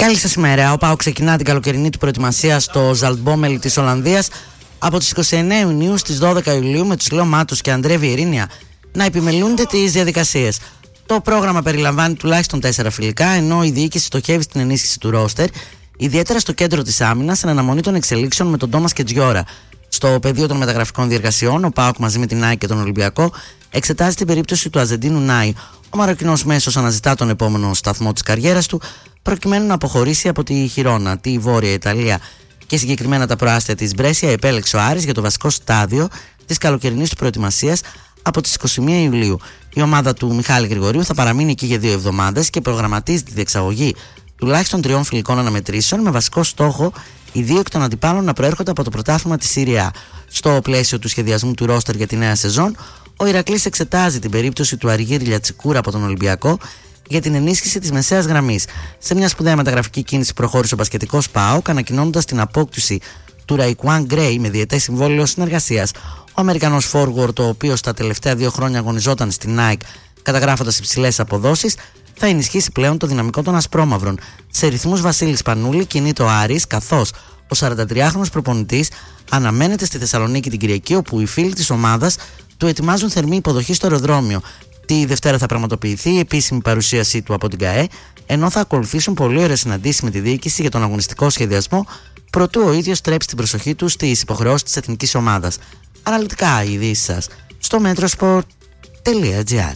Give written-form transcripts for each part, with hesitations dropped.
Καλή σας ημέρα. Ο ΠΑΟΚ ξεκινά την καλοκαιρινή του προετοιμασία στο Ζαλτμπόμελ της Ολλανδίας από τις 29 Ιουνίου στις 12 Ιουλίου, με τους Λέο Μάτος και Αντρέ Βιερίνια να επιμελούνται τις διαδικασίες. Το πρόγραμμα περιλαμβάνει τουλάχιστον 4 φιλικά, ενώ η διοίκηση στοχεύει στην ενίσχυση του ρόστερ, ιδιαίτερα στο κέντρο της άμυνας, εν αναμονή των εξελίξεων με τον Τόμας Κετζιόρα. Στο πεδίο των μεταγραφικών διεργασιών, ο ΠΑΟΚ μαζί με την ΑΕΚ και τον Ολυμπιακό εξετάζει την περίπτωση του Αζεντίνου Νάι. Ο Μαροκινός μέσος αναζητά τον επόμενο σταθμό της καριέρας του, προκειμένου να αποχωρήσει από τη Χιρόνα, τη Βόρεια Ιταλία, και συγκεκριμένα τα προάστια της Μπρέσια επέλεξε ο Άρης για το βασικό στάδιο της καλοκαιρινής του προετοιμασίας από τις 21 Ιουλίου. Η ομάδα του Μιχάλη Γρηγορίου θα παραμείνει εκεί για 2 εβδομάδες και προγραμματίζει τη διεξαγωγή τουλάχιστον 3 φιλικών αναμετρήσεων, με βασικό στόχο οι 2 εκ των αντιπάλων να προέρχονται από το πρωτάθλημα της Σύρια. Στο πλαίσιο του σχεδιασμού του ρόστερ για τη νέα σεζόν, ο Ηρακλής εξετάζει την περίπτωση του Αργύρη Λιατσικούρα από τον Ολυμπιακό για την ενίσχυση της μεσαίας γραμμής. Σε μια σπουδαία μεταγραφική κίνηση προχώρησε ο μπασκετικός ΠΑΟΚ, ανακοινώνοντας την απόκτηση του Ραϊκουάν Γκρέι με διετές συμβόλαιο συνεργασίας. Ο Αμερικανός forward, ο οποίος τα τελευταία 2 χρόνια αγωνιζόταν στην Nike καταγράφοντας υψηλές αποδόσεις, θα ενισχύσει πλέον το δυναμικό των ασπρόμαυρων. Σε ρυθμούς Βασίλης Πανούλη κινείται ο Άρης, καθώς ο 43χρονος προπονητής αναμένεται στη Θεσσαλονίκη την Κυριακή, όπου οι φίλοι της ομάδας του ετοιμάζουν θερμή υποδοχή στο αεροδρόμιο. Τη Δευτέρα θα πραγματοποιηθεί η επίσημη παρουσίασή του από την ΚΑΕ, ενώ θα ακολουθήσουν πολύ ωραίες συναντήσεις με τη διοίκηση για τον αγωνιστικό σχεδιασμό, προτού ο ίδιος στρέψει την προσοχή του στις υποχρεώσεις της εθνικής ομάδας. Αναλυτικά οι ειδήσεις σας στο metrosport.gr.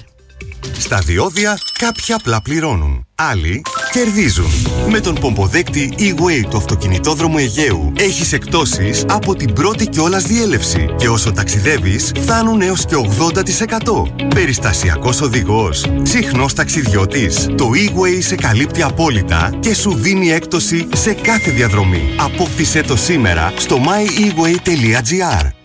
Στα διόδια κάποιοι απλά πληρώνουν, άλλοι κερδίζουν. Με τον πομποδέκτη E-Way του αυτοκινητόδρομου Αιγαίου έχεις εκπτώσεις από την πρώτη κιόλας διέλευση και όσο ταξιδεύεις φτάνουν έως και 80%. Περιστασιακός οδηγός, συχνός ταξιδιώτης, το E-Way σε καλύπτει απόλυτα και σου δίνει έκπτωση σε κάθε διαδρομή. Απόκτησέ το σήμερα στο myeWay.gr.